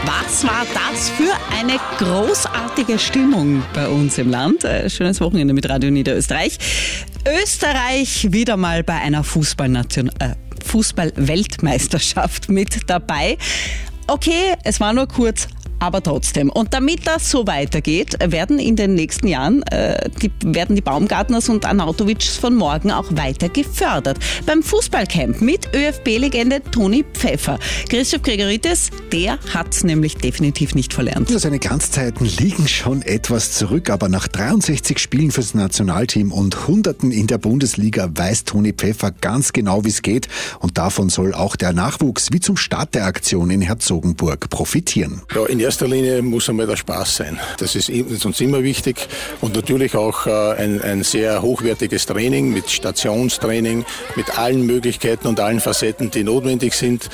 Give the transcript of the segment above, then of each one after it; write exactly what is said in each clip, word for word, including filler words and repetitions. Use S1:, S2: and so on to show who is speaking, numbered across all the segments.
S1: Was war das für eine großartige Stimmung bei uns im Land? Schönes Wochenende mit Radio Niederösterreich. Österreich wieder mal bei einer Fußballnation, äh, Fußball-Weltmeisterschaft mit dabei. Okay, es war nur kurz, aber trotzdem. Und damit das so weitergeht, werden in den nächsten Jahren äh, die, werden die Baumgartners und Arnautovics von morgen auch weiter gefördert. Beim Fußballcamp mit ÖFB-Legende Toni Pfeffer. Christoph Gregoritis, der hat's nämlich definitiv nicht verlernt.
S2: Ja, seine Glanzzeiten liegen schon etwas zurück, aber nach dreiundsechzig Spielen fürs Nationalteam und Hunderten in der Bundesliga weiß Toni Pfeffer ganz genau, wie es geht. Und davon soll auch der Nachwuchs wie zum Start der Aktion in Herzogenburg profitieren.
S3: Ja, in erster Linie muss einmal der Spaß sein. Das ist uns immer wichtig und natürlich auch ein, ein sehr hochwertiges Training mit Stationstraining, mit allen Möglichkeiten und allen Facetten, die notwendig sind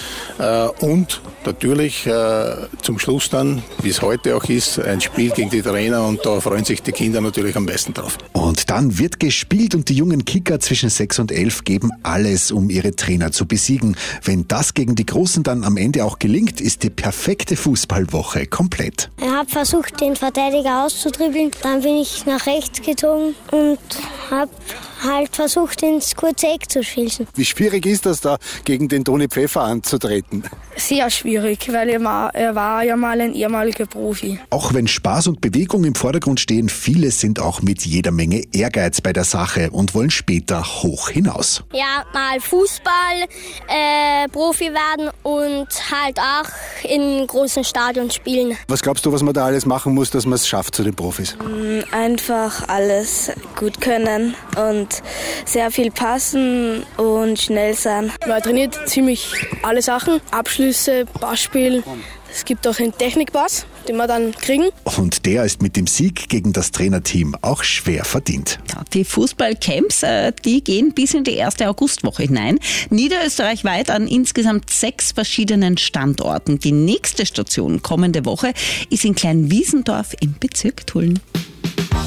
S3: und natürlich zum Schluss dann, wie es heute auch ist, ein Spiel gegen die Trainer und da freuen sich die Kinder natürlich am meisten drauf.
S2: Und dann wird gespielt und die jungen Kicker zwischen sechs und elf geben alles, um ihre Trainer zu besiegen. Wenn das gegen die Großen dann am Ende auch gelingt, ist die perfekte Fußballwoche komplett.
S4: Ich habe versucht, den Verteidiger auszudribbeln, dann bin ich nach rechts gezogen und habe halt versucht, ins kurze Eck zu schießen.
S2: Wie schwierig ist das da, gegen den Toni Pfeffer anzutreten?
S5: Sehr schwierig, weil er war, er war ja mal ein ehemaliger Profi.
S2: Auch wenn Spaß und Bewegung im Vordergrund stehen, viele sind auch mit jeder Menge Ehrgeiz bei der Sache und wollen später hoch hinaus.
S4: Ja, mal Fußball, äh, Profi werden und halt auch in großen Stadien spielen.
S2: Was glaubst du, was man da alles machen muss, dass man es schafft zu den Profis?
S5: Einfach alles gut können und sehr viel passen und schnell sein. Man trainiert ziemlich alle Sachen, Abschlüsse, Passspiel. Es gibt auch einen Technikpass, den wir dann kriegen.
S2: Und der ist mit dem Sieg gegen das Trainerteam auch schwer verdient.
S1: Ja, die Fußballcamps, die gehen bis in die erste Augustwoche hinein. Niederösterreichweit an insgesamt sechs verschiedenen Standorten. Die nächste Station kommende Woche ist in Kleinwiesendorf im Bezirk Tulln.